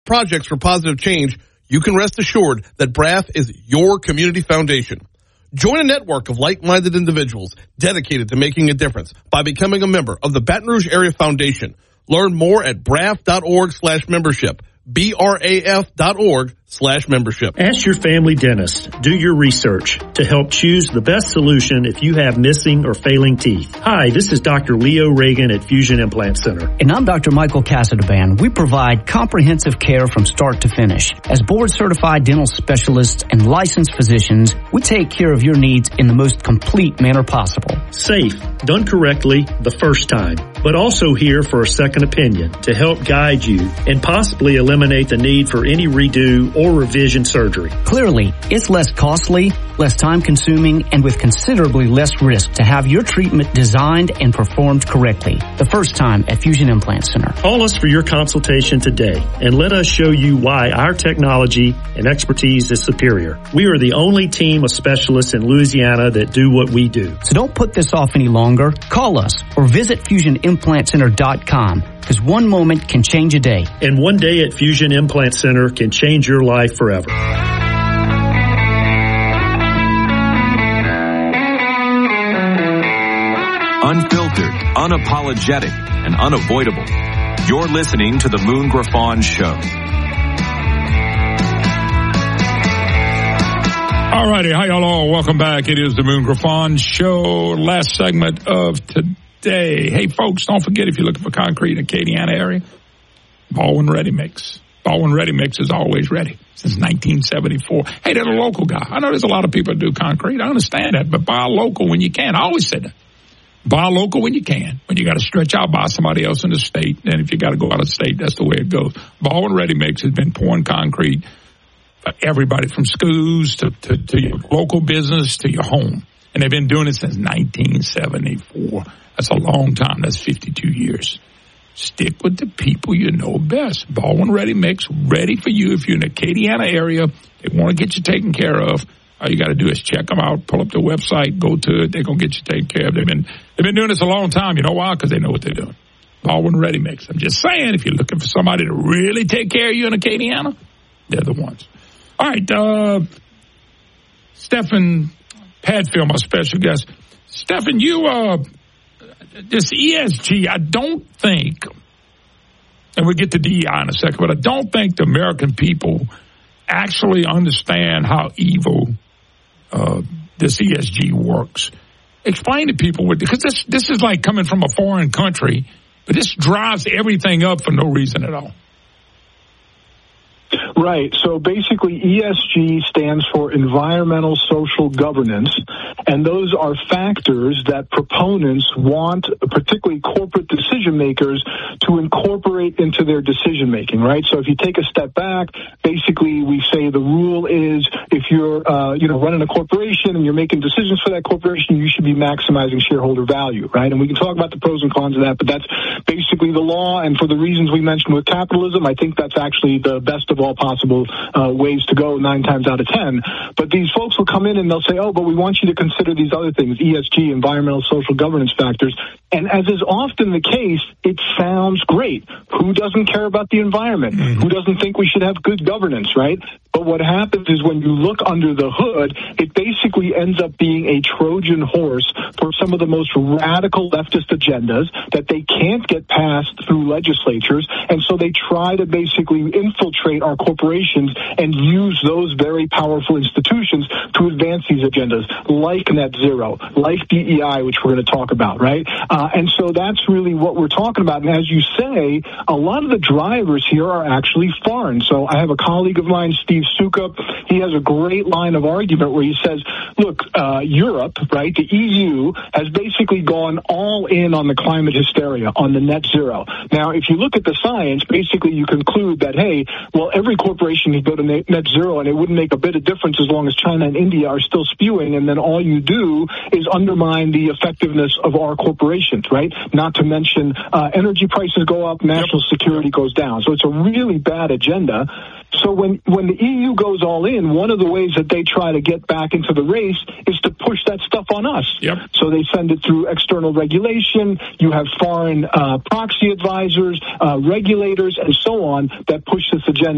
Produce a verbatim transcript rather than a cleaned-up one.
projects for positive change, you can rest assured that B R A F is your community foundation. Join a network of like-minded individuals dedicated to making a difference by becoming a member of the Baton Rouge Area Foundation. Learn more at braf.org slash membership. B R A F dot org slash membership. Ask your family dentist. Do your research to help choose the best solution if you have missing or failing teeth. Hi, this is Doctor Leo Reagan at Fusion Implant Center. And I'm Doctor Michael Casadban. We provide comprehensive care from start to finish. As board-certified dental specialists and licensed physicians, we take care of your needs in the most complete manner possible. Safe, done correctly the first time, but also here for a second opinion to help guide you and possibly eliminate the need for any redo or revision surgery. Clearly, it's less costly, less time-consuming, and with considerably less risk to have your treatment designed and performed correctly. The first time at Fusion Implant Center. Call us for your consultation today and let us show you why our technology and expertise is superior. We are the only team of specialists in Louisiana that do what we do. So don't put this off any longer. Call us or visit fusion implant center dot com. Because one moment can change a day. And one day at Fusion Implant Center can change your life forever. Unfiltered, unapologetic, and unavoidable. You're listening to The Moon Griffon Show. All righty. Hi, y'all. Welcome back. It is The Moon Griffon Show. Last segment of today. Day. Hey, folks, don't forget if you're looking for concrete in the Acadiana area, Baldwin Ready Mix. Baldwin Ready Mix is always ready since nineteen seventy-four. Hey, they're a local guy. I know there's a lot of people that do concrete. I understand that, but buy local when you can. I always said that. Buy local when you can. When you got to stretch out, buy somebody else in the state. And if you got to go out of state, that's the way it goes. Baldwin Ready Mix has been pouring concrete for everybody from schools to, to, to your local business to your home. And they've been doing it since nineteen seventy-four. That's a long time. That's fifty-two years. Stick with the people you know best. Baldwin Ready Mix, ready for you. If you're in the Acadiana area, they want to get you taken care of. All you got to do is check them out, pull up the website, go to it. They're going to get you taken care of. They've been, they've been doing this a long time. You know why? Because they know what they're doing. Baldwin Ready Mix. I'm just saying, if you're looking for somebody to really take care of you in Acadiana, they're the ones. All right, uh, Stephen Padfield, my special guest. Stephen, you, uh, this E S G, I don't think, and we'll get to D E I in a second, but I don't think the American people actually understand how evil uh, this E S G works. Explain to people, because this, this is like coming from a foreign country, but this drives everything up for no reason at all. Right. So basically, E S G stands for Environmental Social Governance, and those are factors that proponents want, particularly corporate decision makers, to incorporate into their decision making. Right. So if you take a step back, basically we say the rule is if you're, uh, you know, running a corporation and you're making decisions for that corporation, you should be maximizing shareholder value. Right. And we can talk about the pros and cons of that, but that's basically the law. And for the reasons we mentioned with capitalism, I think that's actually the best of all possible uh, ways to go nine times out of ten. But these folks will come in and they'll say, oh, but we want you to consider these other things, E S G, environmental social governance factors. And as is often the case, it sounds great. Who doesn't care about the environment? Mm-hmm. Who doesn't think we should have good governance, right? But what happens is when you look under the hood, it basically ends up being a Trojan horse for some of the most radical leftist agendas that they can't get passed through legislatures. And so they try to basically infiltrate our corporations and use those very powerful institutions to advance these agendas, like net zero, like D E I, which we're going to talk about, right? Uh, and so that's really what we're talking about. And as you say, a lot of the drivers here are actually foreign. So I have a colleague of mine, Steve Suka. He has a great line of argument where he says, look, uh, Europe, right, the E U has basically gone all in on the climate hysteria, on the net zero. Now, if you look at the science, basically you conclude that, hey, well, every corporation could go to net zero and it wouldn't make a bit of difference as long as China and India are still spewing, and then all you do is undermine the effectiveness of our corporations, right? Not to mention uh, energy prices go up, national security goes down. So it's a really bad agenda. So when, when the E U goes all in, one of the ways that they try to get back into the race is to push that stuff on us. Yep. So they send it through external regulation. You have foreign uh, proxy advisors, uh, regulators, and so on that push this agenda.